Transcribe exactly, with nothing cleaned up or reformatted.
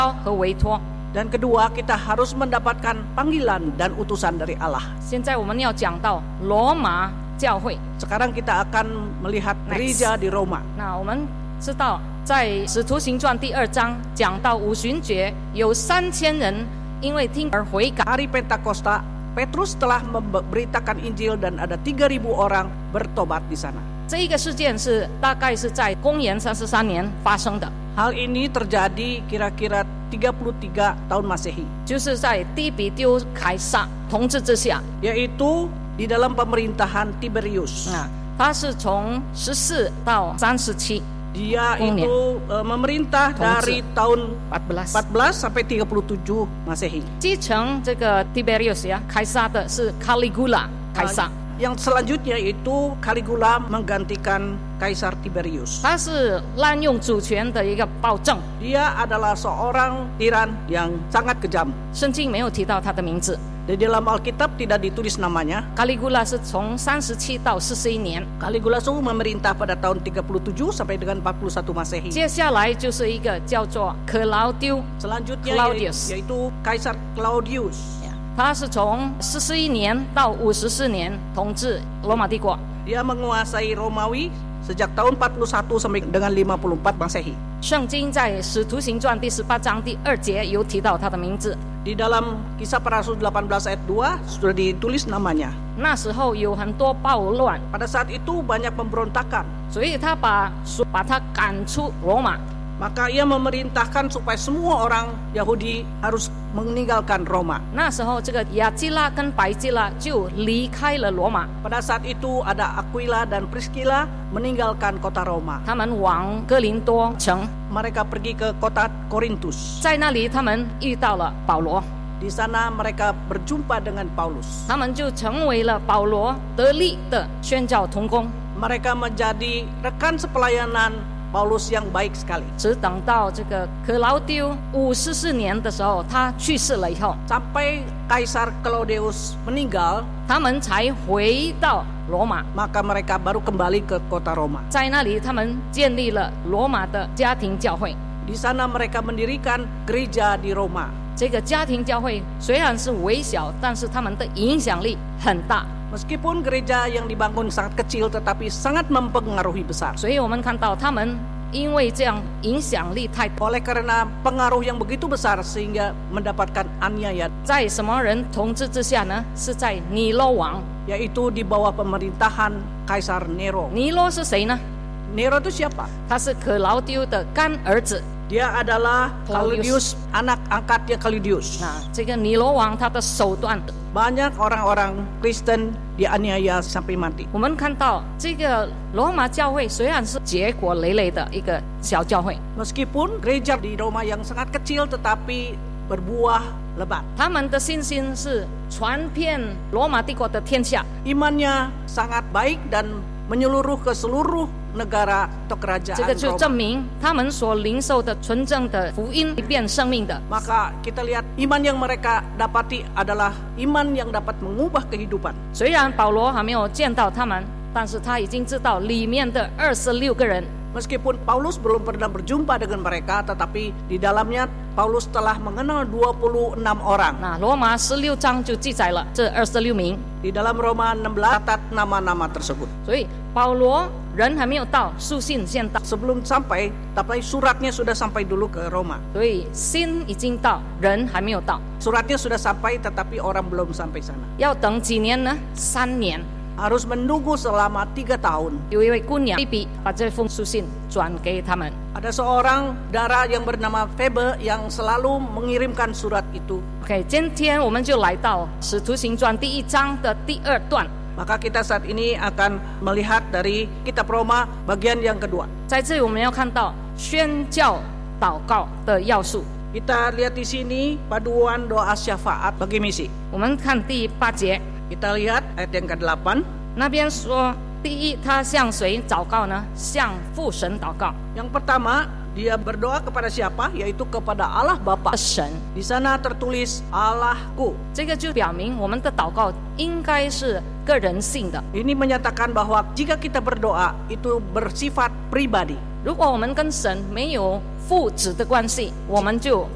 和委托。 Dan kedua, kita harus mendapatkan panggilan dan utusan dari Allah. 现在我们要讲到罗马教会。 Sekarang kita akan melihat gereja di Roma. 那我们知道，在《使徒行传》第二章讲到五旬节，有三千人因为听而悔改。 Hari Pentakosta, Petrus telah memberitakan Injil dan ada tiga ribu orang bertobat di sana. 这一个事件是大概是在公元三十三年发生的。 Hal ini terjadi kira-kira tiga puluh tiga tahun Masehi. 就是在提比丢凯撒统治之下， yaitu di dalam pemerintahan Tiberius. 啊，他是从十四到三十七。 Dia itu uh, memerintah dari tahun empat belas empat belas sampai tiga puluh tujuh Masehi. 继承这个 Tiberius 呀，凯撒的是 Caligula 凯撒。 Yang selanjutnya itu Caligula menggantikan Kaisar Tiberius. 他是滥用主权的一个暴政。 Dia adalah seorang tiran yang sangat kejam. 圣经没有提到他的名字。 Di dalam Alkitab tidak ditulis namanya. Caligula 是从三十七到四十一年。 Caligula itu memerintah pada tahun tiga puluh tujuh sampai dengan empat puluh satu Masehi. 接下来就是一个叫做克劳丢 Selanjutnya Claudius. yaitu Kaisar Claudius. 他是从四十一年到五十四年统治罗马帝国。 Dia menguasai Romawi sejak tahun empat puluh satu sampai dengan lima puluh empat Masehi. 圣经在《使徒行传》第十八章第二节有提到他的名字。 Di dalam Kisah Para Rasul delapan belas ayat dua sudah ditulis namanya. 那时候有很多暴乱， Pada saat itu banyak pemberontakan. 所以他把把他赶出罗马。 Maka ia memerintahkan supaya semua orang Yahudi harus meninggalkan Roma. 那时候这个亚基拉跟白基拉就离开了罗马， Pada saat itu ada Aquila dan Priscilla meninggalkan kota Roma. 他们往哥林多城， Mereka pergi ke kota Korintus. 在那里他们遇到了保罗， Di sana mereka berjumpa dengan Paulus. 他们就成为了保罗得力的宣教同工。 Mereka menjadi rekan sepelayanan Paulus yang baik sekali. 只等到这个克劳丢五十四年的时候，他去世了以后， Sampai Kaisar Claudius meninggal, 他们才回到罗马。 maka mereka baru kembali ke kota Roma. 在那里，他们建立了罗马的家庭教会。 Di sana mereka mendirikan gereja di Roma. 这个家庭教会虽然是微小，但是他们的影响力很大。 Meskipun gereja yang dibangun sangat kecil, tetapi sangat mempengaruhi besar. 所以我们看到他们因为这样影响力太大， Oleh karena pengaruh yang begitu besar sehingga mendapatkan aniaya, 在什么人统治之下呢？是在尼罗王。 yaitu di bawah pemerintahan Kaisar Nero. 尼罗是谁呢？ Nero itu siapa? 他是可劳丢的干儿子。 Dia adalah Claudius. Claudius, anak angkatnya Claudius. 那这个尼罗王他的手段， Banyak orang-orang Kristen dianiaya sampai mati. 我们看到这个罗马教会虽然是结果累累的一个小教会， Meskipun gereja di Roma yang sangat kecil tetapi berbuah lebat. 他们的信心是传遍罗马帝国的天下。 Imannya sangat baik dan menyeluruh ke seluruh negara atau 这 kerajaan 个就 Roma. 证明他们所领受的纯正的福音变生命的。 Maka kita lihat iman yang mereka dapati adalah iman yang dapat mengubah kehidupan. 虽然保罗还没有见到他们，但是他已经知道里面的二十六个人。 Meskipun Paulus belum pernah berjumpa dengan mereka, tetapi di dalamnya Paulus telah mengenal dua puluh enam orang. 那罗马十六章就记载了这二十六名， Di dalam Roma enam belas catat nama-nama tersebut. 所以保罗人还没有到，书信先到， Sebelum sampai, tapi suratnya sudah sampai dulu ke Roma. 所以信已经到，人还没有到， Suratnya sudah sampai, tetapi orang belum sampai sana. 要等几年呢？三年。 Harus menunggu selama tiga tahun. 有一位姑娘菲比把这封书信转给他们。 Ada seorang darah yang bernama Febe yang selalu mengirimkan surat itu. OK， 今天我们就来到《使徒行传》第一章的第二段。 Maka kita saat ini akan melihat dari kitab Roma bagian yang kedua. 在这里我们要看到宣教祷告的要素。 Kita lihat di sini paduan doa syafaat bagi misi. 我们看第八节， Kita lihat ayat yang kedelapan. 那边说，第一，他向谁祷告呢？向父神祷告。 Yang pertama, dia berdoa kepada siapa? Yaitu kepada Allah Bapa. 神， Di sana tertulis Allahku. 这个就表明我们的祷告应该是个人性的。 Ini menyatakan bahwa jika kita berdoa itu bersifat pribadi. 如果我们跟神没有父子的关系，我们就